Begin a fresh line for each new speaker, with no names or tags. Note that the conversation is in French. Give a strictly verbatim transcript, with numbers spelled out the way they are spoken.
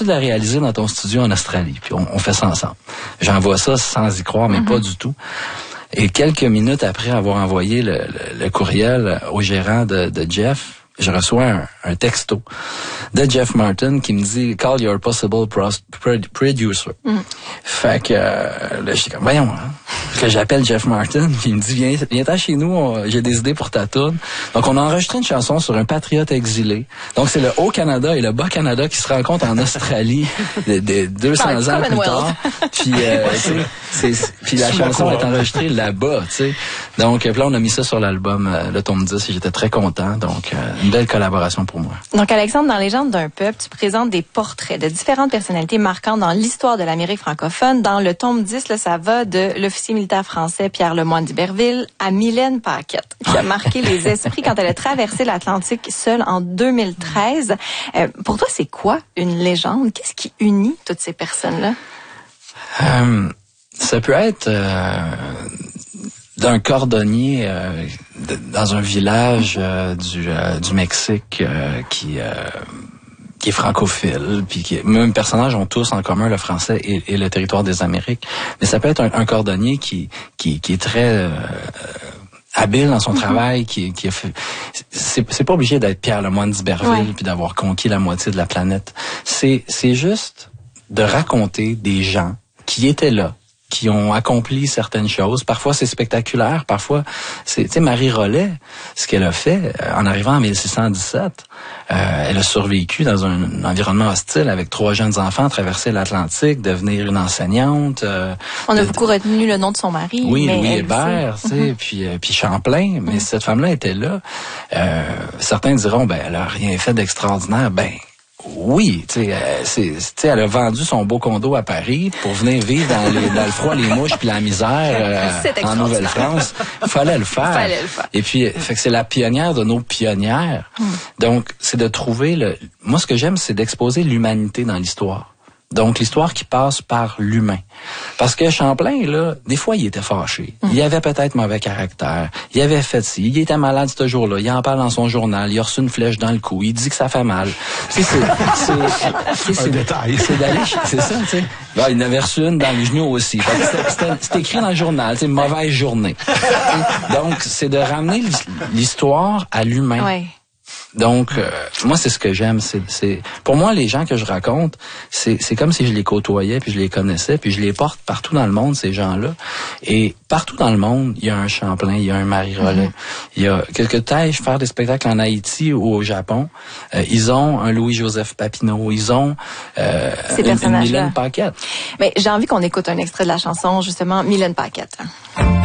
de la réaliser dans ton studio en Australie? Puis on, on fait ça ensemble. J'envoie ça sans y croire, mais mm-hmm. pas du tout. Et quelques minutes après avoir envoyé le, le, le courriel au gérant de, de Jeff, je reçois un, un texto de Jeff Martin qui me dit « Call your possible pros- producer mm. ». Fait que euh, là, j'étais comme « Voyons, hein? » que j'appelle Jeff Martin, puis il me dit « Viens, viens-t'en chez nous, on, j'ai des idées pour ta toune. » Donc, on a enregistré une chanson sur un patriote exilé. Donc, c'est le Haut-Canada et le Bas-Canada qui se rencontrent en Australie de, de deux cents ans plus tard. Puis, euh, c'est, c'est, puis la chanson est enregistrée là-bas, tu sais. Donc, là, on a mis ça sur l'album, euh, le tome dix, et j'étais très content. Donc, euh, une belle collaboration pour moi.
Donc, Alexandre, dans Légende d'un peuple, tu présentes des portraits de différentes personnalités marquantes dans l'histoire de l'Amérique francophone. Dans le tome dix, là, ça va de l'officier militaire français Pierre Lemoine d'Iberville à Mylène Paquette, qui a marqué les esprits quand elle a traversé l'Atlantique seule en deux mille treize. Euh, pour toi, c'est quoi une légende? Qu'est-ce qui unit toutes ces personnes-là?
Euh, ça peut être euh, d'un cordonnier euh, de, dans un village euh, du, euh, du Mexique euh, qui... Euh, qui est francophile, puis qui, même personnages ont tous en commun le français et, et le territoire des Amériques. Mais ça peut être un, un cordonnier qui, qui, qui est très euh, habile dans son mm-hmm. travail, qui, qui a fait. C'est, c'est pas obligé d'être Pierre Lemoine d'Iberville ouais. puis d'avoir conquis la moitié de la planète. C'est, c'est juste de raconter des gens qui étaient là, qui ont accompli certaines choses. Parfois, c'est spectaculaire. Parfois, c'est, tu sais, Marie Rollet, ce qu'elle a fait euh, en arrivant en mille six cent dix-sept, euh, elle a survécu dans un, un environnement hostile avec trois jeunes enfants, traverser l'Atlantique, devenir une enseignante. Euh,
On a
de,
beaucoup retenu le nom de son mari.
Oui,
mais
Louis Hébert, tu sais, mm-hmm. puis, euh, puis Champlain. Mais mm-hmm. cette femme-là était là. Euh, certains diront, ben, elle a rien fait d'extraordinaire. Ben, oui, tu sais, euh, c'est, c'est, elle a vendu son beau condo à Paris pour venir vivre dans, les, dans le froid, les mouches puis la misère euh, en Nouvelle-France. Fallait le faire.
Fallait le faire.
Et puis, fait que c'est la pionnière de nos pionnières. Mm. Donc, c'est de trouver le. Moi, ce que j'aime, c'est d'exposer l'humanité dans l'histoire. Donc, l'histoire qui passe par l'humain. Parce que Champlain, là, des fois, il était fâché. Mm. Il avait peut-être mauvais caractère. Il avait fait ci. Il était malade ce jour-là. Il en parle dans son journal. Il a reçu une flèche dans le cou. Il dit que ça fait mal. c'est, c'est, c'est, c'est,
un détail.
C'est d'aller, c'est ça, tu sais. Ben, il en avait reçu une dans les genoux aussi. C'était, c'était, c'était écrit dans le journal, c'est mauvaise journée. Donc, c'est de ramener l'histoire à l'humain.
Ouais.
Donc, euh, moi, c'est ce que j'aime. C'est, c'est, pour moi, les gens que je raconte, c'est, c'est comme si je les côtoyais, puis je les connaissais, puis je les porte partout dans le monde, ces gens-là. Et partout dans le monde, il y a un Champlain, il y a un Marie Rollet. Mm-hmm. Il y a quelques tailles, faire des spectacles en Haïti ou au Japon. Euh, ils ont un Louis-Joseph Papineau. Ils ont euh,
ces
une, une Mylène Paquette.
Mais j'ai envie qu'on écoute un extrait de la chanson, justement, Mylène Paquette.